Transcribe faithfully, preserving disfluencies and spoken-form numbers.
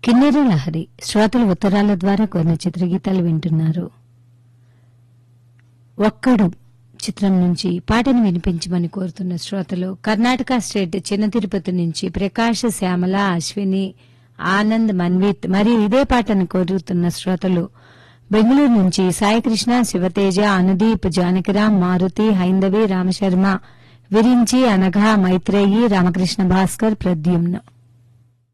కిన్నెర లహరి శ్రోతలు ఉత్తరాల ద్వారా కొన్ని చిత్రగీతాలు వింటున్నారు. ఒక్కడు చిత్రం నుంచి పాటను వినిపించమని కోరుతున్న శ్రోతలు కర్ణాటక స్టేట్ చిన్న తిరుపతి నుంచి ప్రకాశ్, శ్యామల, అశ్విని, ఆనంద్, మన్విత్ మరియు ఇదే పాటను కోరుతున్న శ్రోతలు బెంగళూరు నుంచి సాయికృష్ణ, శివతేజ, అనుదీప్, జానకిరాం, మారుతి, హైందవి, రామశర్మ, విరించి, అనఘ, మైత్రేయి, రామకృష్ణ భాస్కర్, ప్రద్యుమ్న.